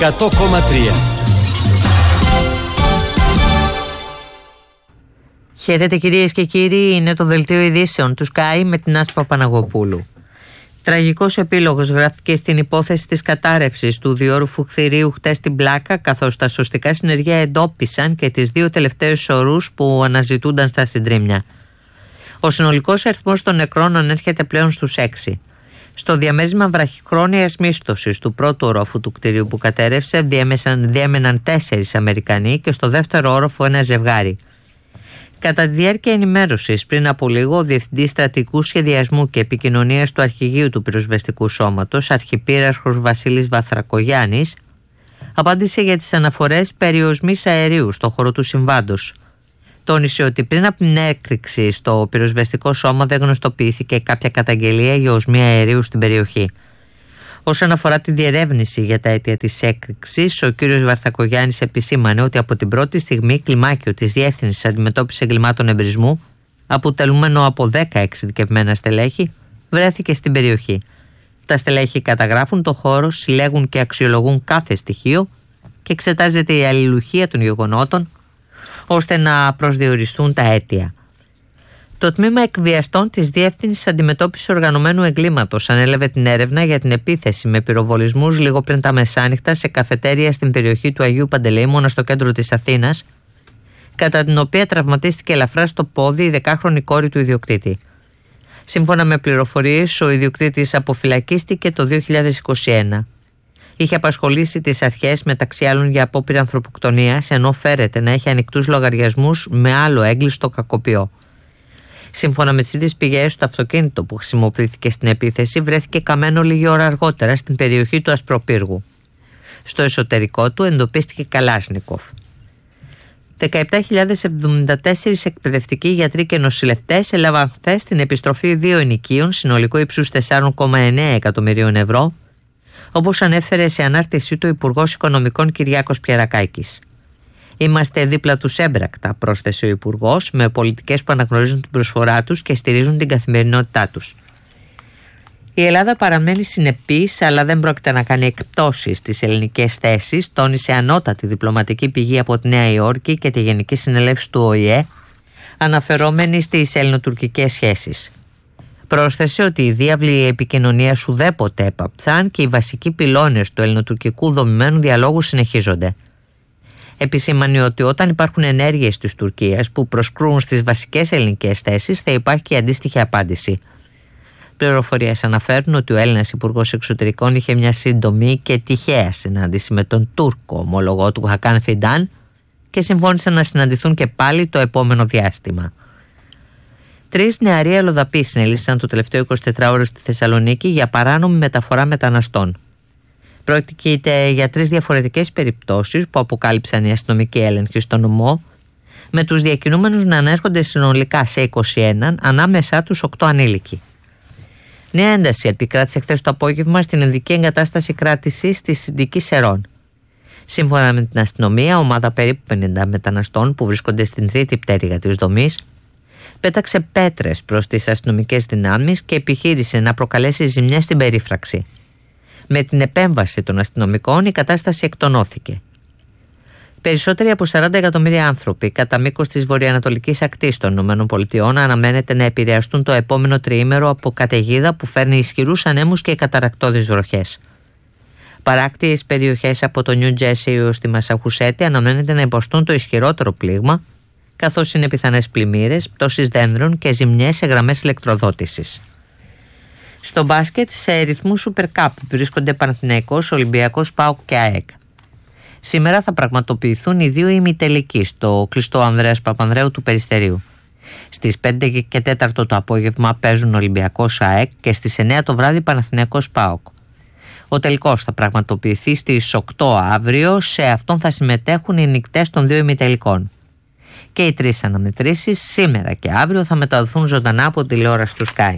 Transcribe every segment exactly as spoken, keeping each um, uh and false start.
εκατό κόμμα τρία. Χαίρετε κυρίες και κύριοι, είναι το δελτίο ειδήσεων του Sky με την Άσπα Παναγοπούλου. Τραγικός επίλογος γράφτηκε στην υπόθεση της κατάρρευσης του διόρροφου κτηρίου χτες στην Πλάκα, καθώς τα σωστικά συνεργεία εντόπισαν και τις δύο τελευταίες ορούς που αναζητούνταν στα συντρίμμια. Ο συνολικός αριθμός των νεκρών ανέρχεται πλέον στους έξι. Στο διαμέρισμα βραχυχρόνιας μίσθωσης του πρώτου ορόφου του κτηρίου που κατέρευσε διέμεναν τέσσερις Αμερικανοί και στο δεύτερο όροφο ένα ζευγάρι. Κατά τη διάρκεια ενημέρωσης πριν από λίγο, ο Διευθυντής Στρατηγικού Σχεδιασμού και Επικοινωνίας του Αρχηγείου του Πυροσβεστικού Σώματος, Αρχιπύραυχος Βασίλης Βαθρακογιάννης, απάντησε για τις αναφορές περί οσμής αερίου στο χώρο του συμβάντος. Τόνισε ότι πριν από την έκρηξη στο πυροσβεστικό σώμα δεν γνωστοποιήθηκε κάποια καταγγελία για οσμή αερίου στην περιοχή. Όσον αφορά τη διερεύνηση για τα αίτια της έκρηξης, ο κ. Βαρθακογιάννης επισήμανε ότι από την πρώτη στιγμή κλιμάκιο της Διεύθυνσης Αντιμετώπισης Εγκλημάτων Εμπρισμού, αποτελούμενο από δέκα εξειδικευμένα στελέχη, βρέθηκε στην περιοχή. Τα στελέχη καταγράφουν το χώρο, συλλέγουν και αξιολογούν κάθε στοιχείο και εξετάζεται η αλληλουχία των γεγονότων ώστε να προσδιοριστούν τα αίτια. Το τμήμα εκβιαστών της Διεύθυνσης Αντιμετώπισης Οργανωμένου Εγκλήματος ανέλαβε την έρευνα για την επίθεση με πυροβολισμούς λίγο πριν τα μεσάνυχτα σε καφετέρια στην περιοχή του Αγίου Παντελεήμωνα στο κέντρο της Αθήνας, κατά την οποία τραυματίστηκε ελαφρά στο πόδι η δεκάχρονη κόρη του ιδιοκτήτη. Σύμφωνα με πληροφορίες, ο ιδιοκτήτης αποφυλακίστηκε το δύο χιλιάδες είκοσι ένα. Είχε απασχολήσει τις αρχές μεταξύ άλλων για απόπειρα ανθρωποκτονίας, ενώ φέρεται να έχει ανοιχτούς λογαριασμούς με άλλο έγκλειστο κακοποιό. Σύμφωνα με τις ίδιες πηγές, το αυτοκίνητο που χρησιμοποιήθηκε στην επίθεση βρέθηκε καμένο λίγη ώρα αργότερα στην περιοχή του Ασπροπύργου. Στο εσωτερικό του εντοπίστηκε Καλάσνικοφ. δεκαεπτά χιλιάδες εβδομήντα τέσσερα εκπαιδευτικοί, γιατροί και νοσηλευτές έλαβαν χθες την επιστροφή δύο ενοικίων συνολικό ύψους τέσσερα κόμμα εννέα εκατομμυρίων ευρώ, όπως ανέφερε σε ανάρτησή του ο Υπουργός Οικονομικών Κυριάκος Πιερακάκης. «Είμαστε δίπλα τους έμπρακτα», πρόσθεσε ο Υπουργός, με πολιτικές που αναγνωρίζουν την προσφορά τους και στηρίζουν την καθημερινότητά τους. Η Ελλάδα παραμένει συνεπής, αλλά δεν πρόκειται να κάνει εκπτώσεις στις ελληνικές θέσεις, τόνισε ανώτατη διπλωματική πηγή από τη Νέα Υόρκη και τη Γενική Συνελεύση του Ο Η Ε, αναφερόμενη στις ελληνοτουρκικές σχέσεις. Πρόσθεσε ότι οι διάβλοι επικοινωνίας ουδέποτε έπαψαν και οι βασικοί πυλώνες του ελληνοτουρκικού δομημένου διαλόγου συνεχίζονται. Επισήμανε ότι όταν υπάρχουν ενέργειες της Τουρκίας που προσκρούν στις βασικές ελληνικές θέσεις, θα υπάρχει και αντίστοιχη απάντηση. Πληροφορίες αναφέρουν ότι ο Έλληνας Υπουργός Εξωτερικών είχε μια σύντομη και τυχαία συνάντηση με τον Τούρκο ομολογό του Χακάν Φιντάν και συμφώνησαν να συναντηθούν και πάλι το επόμενο διάστημα. Τρεις νεαροί αλλοδαποί συνελήφθησαν το τελευταίο εικοσιτετράωρο στη Θεσσαλονίκη για παράνομη μεταφορά μεταναστών. Πρόκειται για τρεις διαφορετικές περιπτώσεις που αποκάλυψαν οι αστυνομικοί έλεγχοι στο νομό, με τους διακινούμενους να ανέρχονται συνολικά σε είκοσι ένα, ανάμεσά τους οκτώ ανήλικοι. Νέα ένταση επικράτησε χθες το απόγευμα στην ειδική εγκατάσταση κράτησης της Συνδικής Σερών. Σύμφωνα με την αστυνομία, ομάδα περίπου πενήντα μεταναστών που βρίσκονται στην τρίτη πτέρυγα της δομής πέταξε πέτρες προς τις αστυνομικές δυνάμεις και επιχείρησε να προκαλέσει ζημιές στην περίφραξη. Με την επέμβαση των αστυνομικών η κατάσταση εκτονώθηκε. Περισσότεροι από σαράντα εκατομμύρια άνθρωποι κατά μήκος της βορειοανατολικής ακτής των ΗΠΑ αναμένεται να επηρεαστούν το επόμενο τριήμερο από καταιγίδα που φέρνει ισχυρούς ανέμους και καταρρακτώδεις βροχές. Παράκτιες περιοχές από το Νιου Τζέρσι έως τη Μασαχουσέτη αναμένεται να υποστούν το ισχυρότερο πλήγμα, καθώς είναι πιθανές πλημμύρες, πτώσεις δένδρων και ζημιές σε γραμμές ηλεκτροδότησης. Στο μπάσκετ, σε ρυθμού Super Cup βρίσκονται Παναθηναϊκός, Ολυμπιακός, ΠΑΟΚ και ΑΕΚ. Σήμερα θα πραγματοποιηθούν οι δύο ημιτελικοί στο κλειστό Ανδρέας Παπανδρέου του Περιστερίου. Στις πέντε και τέσσερα το απόγευμα παίζουν Ολυμπιακός ΑΕΚ και στις εννέα το βράδυ Παναθηναϊκός ΠΑΟΚ. Ο τελικός θα πραγματοποιηθεί στις οκτώ αύριο, σε αυτόν θα συμμετέχουν οι νικτές των δύο ημιτελικών. Και οι τρεις αναμετρήσεις σήμερα και αύριο θα μεταδοθούν ζωντανά από τηλεόραση του Sky.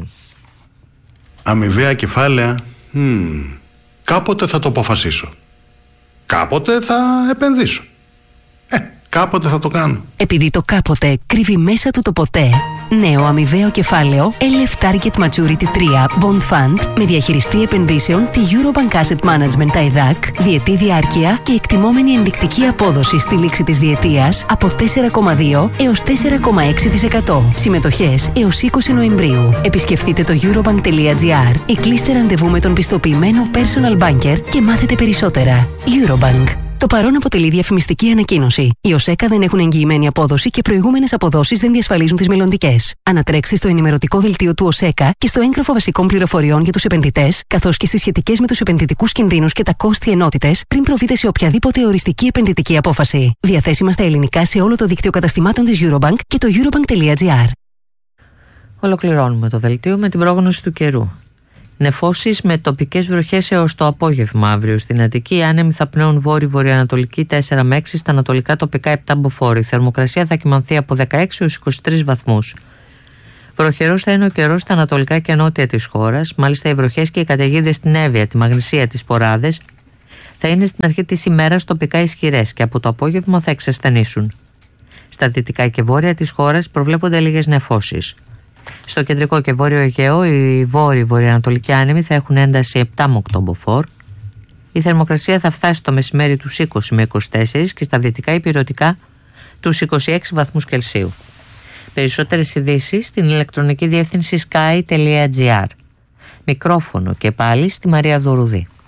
Αμοιβαία κεφάλαια, hmm. κάποτε θα το αποφασίσω. Κάποτε θα επενδύσω. Ε, Κάποτε θα το κάνω. Επειδή το κάποτε κρύβει μέσα του το ποτέ. Νέο αμοιβαίο κεφάλαιο ελ εφ Target Maturity τρία Bond Fund με διαχειριστή επενδύσεων τη Eurobank Asset Management τα ΕΔΑΚ, διετή διάρκεια και εκτιμόμενη ενδεικτική απόδοση στη λήξη της διετίας από τέσσερα κόμμα δύο έως τέσσερα κόμμα έξι τοις εκατό. Συμμετοχές έως είκοσι Νοεμβρίου. Επισκεφτείτε το eurobank τελεία gr ή κλείστε ραντεβού με τον πιστοποιημένο personal banker και μάθετε περισσότερα. Eurobank. Το παρόν αποτελεί διαφημιστική ανακοίνωση. Οι ΟΣΕΚΑ δεν έχουν εγγυημένη απόδοση και προηγούμενες αποδόσεις δεν διασφαλίζουν τις μελλοντικές. Ανατρέξτε στο ενημερωτικό δελτίο του ΟΣΕΚΑ και στο έγγραφο βασικών πληροφοριών για τους επενδυτές, καθώς και στις σχετικές με τους επενδυτικούς κινδύνους και τα κόστη ενότητες, πριν προβείτε σε οποιαδήποτε οριστική επενδυτική απόφαση. Διαθέσιμα στα ελληνικά σε όλο το δίκτυο καταστημάτων της Eurobank και το eurobank τελεία gr. Ολοκληρώνουμε το δελτίο με την πρόγνωση του καιρού. Νεφώσεις με τοπικές βροχές έως το απόγευμα αύριο. Στην Αττική οι άνεμοι θα πνέουν βόρειο-βορειοανατολική τέσσερα με έξι, στα ανατολικά τοπικά επτά μποφόρ. Η θερμοκρασία θα κυμανθεί από δεκαέξι έως είκοσι τρεις βαθμούς. Βροχερός θα είναι ο καιρός στα ανατολικά και νότια της χώρας. Μάλιστα οι βροχές και οι καταιγίδες στην Εύβοια, τη Μαγνησία, τις Ποράδες θα είναι στην αρχή της ημέρας τοπικά ισχυρές και από το απόγευμα θα εξασθενήσουν. Στα δυτικά και βόρεια της χώρας προβλέπονται λίγες νεφώσεις. Στο κεντρικό και βόρειο Αιγαίο οι βόρειοι βορειοανατολικοί άνεμοι θα έχουν ένταση επτά με οκτώ μποφόρ. Η θερμοκρασία θα φτάσει το μεσημέρι τους είκοσι με είκοσι τέσσερα και στα δυτικά υπηρετικά τους είκοσι έξι βαθμούς Κελσίου. Περισσότερες ειδήσεις στην ηλεκτρονική διεύθυνση sky τελεία gr. Μικρόφωνο και πάλι στη Μαρία Δωρουδή.